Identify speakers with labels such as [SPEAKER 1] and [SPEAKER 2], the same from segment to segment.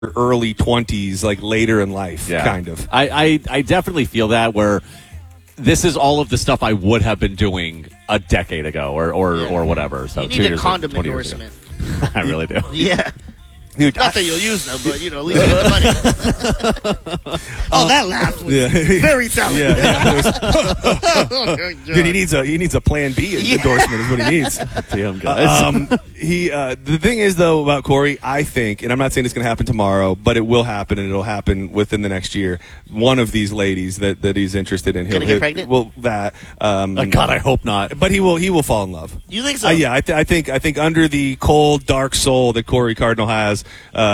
[SPEAKER 1] early 20s, like later in life, kind of.
[SPEAKER 2] I definitely feel that where this is all of the stuff I would have been doing a decade ago or whatever. So
[SPEAKER 3] you need a condom
[SPEAKER 2] 20 years ago.
[SPEAKER 3] endorsement.
[SPEAKER 2] I really do.
[SPEAKER 3] Yeah.
[SPEAKER 1] Dude,
[SPEAKER 3] Not that you'll use them, but, at least get the money. That laugh was very telling.
[SPEAKER 1] Dude, he needs a Plan B endorsement is what he needs.
[SPEAKER 2] Damn, guys.
[SPEAKER 1] The thing is, though, about Corey, I think, and I'm not saying it's going to happen tomorrow, but it will happen, and it'll happen within the next year. One of these ladies that he's interested in,
[SPEAKER 3] Gonna get pregnant?
[SPEAKER 1] Well, that.
[SPEAKER 2] God, I hope not.
[SPEAKER 1] But he will fall in love.
[SPEAKER 3] You think so?
[SPEAKER 1] Yeah, I think under the cold, dark soul that Corey Cardinal has,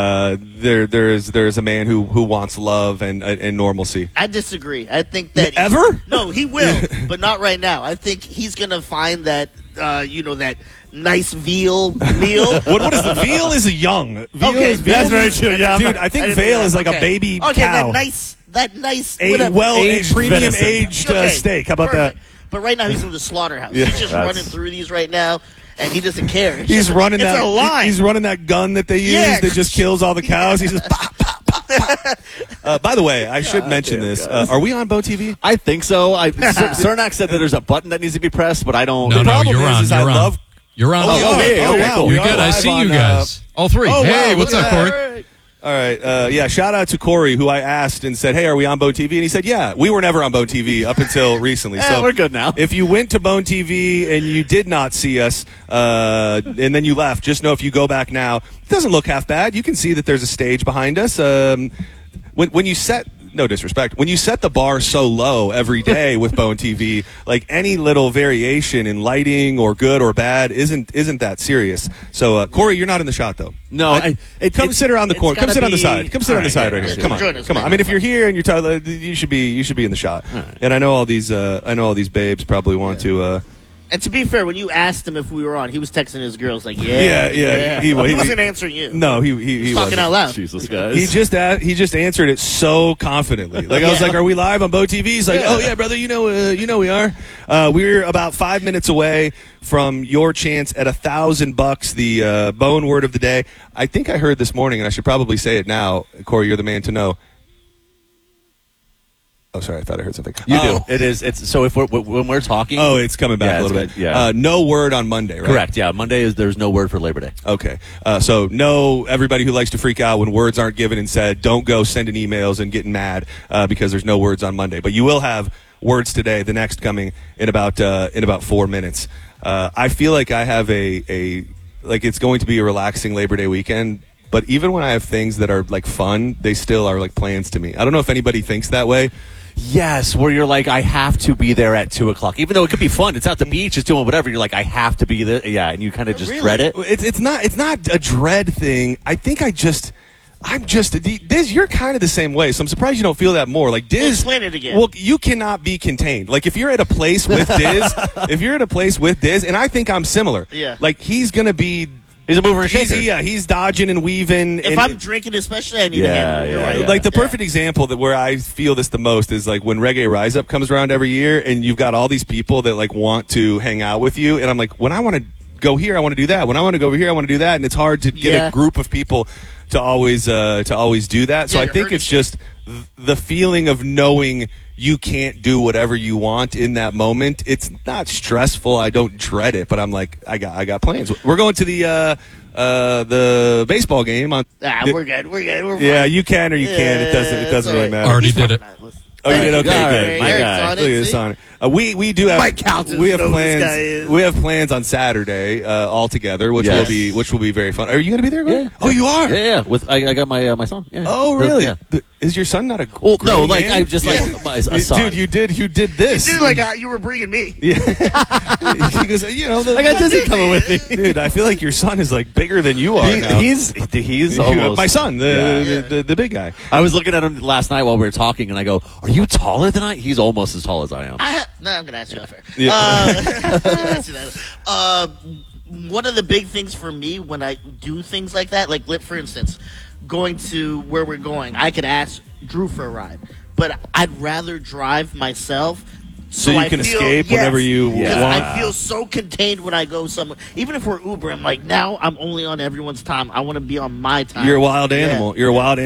[SPEAKER 1] there's a man who wants love and normalcy.
[SPEAKER 3] I disagree. I think that
[SPEAKER 1] ever?
[SPEAKER 3] No, he will, but not right now. I think he's gonna find that that nice veal meal.
[SPEAKER 1] What is the veal? Is a young. Veal
[SPEAKER 3] Okay,
[SPEAKER 1] is,
[SPEAKER 3] that's very
[SPEAKER 2] true. Yeah,
[SPEAKER 1] dude. I think veal is like a baby
[SPEAKER 3] okay,
[SPEAKER 1] cow.
[SPEAKER 3] that nice,
[SPEAKER 1] Well-aged, premium
[SPEAKER 2] venison.
[SPEAKER 1] aged
[SPEAKER 3] Okay,
[SPEAKER 1] steak. How about
[SPEAKER 3] perfect.
[SPEAKER 1] that?
[SPEAKER 3] But right now he's in the slaughterhouse.
[SPEAKER 1] Yeah.
[SPEAKER 3] He's just running through these right now, and he doesn't care. It's
[SPEAKER 1] He's
[SPEAKER 3] just
[SPEAKER 1] running
[SPEAKER 3] it's
[SPEAKER 1] that.
[SPEAKER 3] a line.
[SPEAKER 1] He's running that gun that they use
[SPEAKER 3] Yeah.
[SPEAKER 1] that just kills all the cows. He's just. Pop, pop, pop, pop. By the way, I should mention this. Are we on Bo TV?
[SPEAKER 2] I think so. Cernak said that there's a button that needs to be pressed, but I don't.
[SPEAKER 4] No,
[SPEAKER 1] The problem
[SPEAKER 4] you're
[SPEAKER 1] is,
[SPEAKER 4] on.
[SPEAKER 1] is
[SPEAKER 4] You're
[SPEAKER 1] I
[SPEAKER 4] on.
[SPEAKER 1] love.
[SPEAKER 4] You're on.
[SPEAKER 2] okay,
[SPEAKER 1] wow.
[SPEAKER 4] You're
[SPEAKER 1] We
[SPEAKER 4] good.
[SPEAKER 1] are
[SPEAKER 4] I
[SPEAKER 1] live
[SPEAKER 4] see
[SPEAKER 1] on,
[SPEAKER 4] you guys. All three.
[SPEAKER 1] Oh,
[SPEAKER 4] Hey,
[SPEAKER 1] wow,
[SPEAKER 4] what's
[SPEAKER 1] look
[SPEAKER 4] up,
[SPEAKER 1] at
[SPEAKER 4] Corey?
[SPEAKER 1] that. All right. Shout out to Corey, who I asked and said, hey, are we on Bone TV? And he said, yeah, we were never on Bone TV up until recently.
[SPEAKER 2] So we're good now.
[SPEAKER 1] If you went to Bone TV and you did not see us and then you left, just know if you go back now, it doesn't look half bad. You can see that there's a stage behind us. When you set... No disrespect. When you set the bar so low every day with Bone TV, like any little variation in lighting or good or bad isn't that serious. So, Corey, you're not in the shot though.
[SPEAKER 2] No,
[SPEAKER 1] Come sit around the corner. Come sit on the side. Come sit on the side right here.
[SPEAKER 3] yeah.
[SPEAKER 1] Come on.
[SPEAKER 3] Join us,
[SPEAKER 1] Come on.
[SPEAKER 3] man.
[SPEAKER 1] I mean, if you're here and you're tired, you should be in the shot. And I know all these babes probably want to.
[SPEAKER 3] And to be fair, when you asked him if we were on, he was texting his girls like,
[SPEAKER 1] Yeah.
[SPEAKER 3] He wasn't answering you.
[SPEAKER 1] No, he
[SPEAKER 3] He's
[SPEAKER 1] wasn't.
[SPEAKER 3] talking out loud.
[SPEAKER 2] Jesus, guys.
[SPEAKER 1] He just answered it so confidently. Like I was like, "Are we live on Bo TV?" He's like, "Oh yeah, brother, you know we are." We're about 5 minutes away from your chance at $1,000. The Bone word of the day. I think I heard this morning, and I should probably say it now. Corey, you're the man to know. Oh, sorry, I thought I heard something.
[SPEAKER 2] You do. It is. It's so when we're talking.
[SPEAKER 1] Oh, it's coming back a little bit.
[SPEAKER 2] Yeah.
[SPEAKER 1] No word on Monday, right?
[SPEAKER 2] Correct. Yeah. Monday there's no word for Labor Day.
[SPEAKER 1] Okay. So no, everybody who likes to freak out when words aren't given and said, don't go sending emails and getting mad because there's no words on Monday. But you will have words today, the next coming in about 4 minutes. I feel like I have like it's going to be a relaxing Labor Day weekend. But even when I have things that are like fun, they still are like plans to me. I don't know if anybody thinks that way.
[SPEAKER 2] Yes, where you're like, I have to be there at 2:00, even though it could be fun. It's at the beach, it's doing whatever. You're like, I have to be there. Yeah, and you kind of just dread it.
[SPEAKER 1] It's not a dread thing. I think Diz, you're kind of the same way, so I'm surprised you don't feel that more. Like Diz,
[SPEAKER 3] explain it again.
[SPEAKER 1] Well, you cannot be contained. Like if you're at a place with Diz, and I think I'm similar.
[SPEAKER 3] Yeah.
[SPEAKER 1] Like he's gonna be.
[SPEAKER 2] He's a mover and shaker.
[SPEAKER 1] He's dodging and weaving.
[SPEAKER 3] If I'm drinking, especially, I need to handle it. You're right.
[SPEAKER 1] Like the perfect example that where I feel this the most is like when Reggae Rise Up comes around every year, and you've got all these people that like want to hang out with you, and I'm like, when I want to go here, I want to do that. When I want to go over here, I want to do that, and it's hard to get a group of people to always do that. So I think it's just the feeling of knowing you can't do whatever you want in that moment. It's not stressful. I don't dread it, but I'm like, I got plans. We're going to the baseball game on.
[SPEAKER 3] We're good. We're fine.
[SPEAKER 1] Yeah, you can or you can't. It doesn't really matter.
[SPEAKER 4] Already did it.
[SPEAKER 1] Oh, you did? Okay,
[SPEAKER 2] All right,
[SPEAKER 1] good.
[SPEAKER 2] my
[SPEAKER 3] Eric's
[SPEAKER 2] guy.
[SPEAKER 3] on it,
[SPEAKER 1] Look at this
[SPEAKER 3] see?
[SPEAKER 1] on it. We do have
[SPEAKER 3] Mike Calton
[SPEAKER 1] we have
[SPEAKER 3] knows who this guy
[SPEAKER 1] plans.
[SPEAKER 3] is.
[SPEAKER 1] We have plans on Saturday all together, which
[SPEAKER 2] Yes.
[SPEAKER 1] will be very fun. Are you going to be there? Greg?
[SPEAKER 2] Yeah.
[SPEAKER 1] Oh, you are.
[SPEAKER 2] Yeah. With I got my son. Yeah.
[SPEAKER 1] Oh, really?
[SPEAKER 2] Yeah.
[SPEAKER 1] Is your son not a?
[SPEAKER 2] Well, no,
[SPEAKER 1] grown
[SPEAKER 2] like
[SPEAKER 1] man?
[SPEAKER 2] I just like a son.
[SPEAKER 1] Dude, you did this.
[SPEAKER 3] Dude, like you were bringing me.
[SPEAKER 1] Because
[SPEAKER 2] I got Disney coming with me.
[SPEAKER 1] Dude, I feel like your son is like bigger than you are now.
[SPEAKER 2] He's almost
[SPEAKER 1] my son, the big guy.
[SPEAKER 2] I was looking at him last night while we were talking, and I go, "Are you taller than I?" He's almost as tall as I am.
[SPEAKER 3] No, I'm gonna ask you that first.
[SPEAKER 1] Yeah.
[SPEAKER 3] I'm gonna ask you that. One of the big things for me when I do things like that, like for instance, going to where we're going, I could ask Drew for a ride, but I'd rather drive myself
[SPEAKER 1] So you
[SPEAKER 3] I
[SPEAKER 1] can
[SPEAKER 3] feel-
[SPEAKER 1] escape
[SPEAKER 3] yes,
[SPEAKER 1] whenever you
[SPEAKER 3] because
[SPEAKER 1] want.
[SPEAKER 3] I feel so contained when I go somewhere. Even if we're Uber, I'm like, now I'm only on everyone's time. I want to be on my time.
[SPEAKER 1] You're a wild animal.
[SPEAKER 3] Yeah.
[SPEAKER 1] You're a wild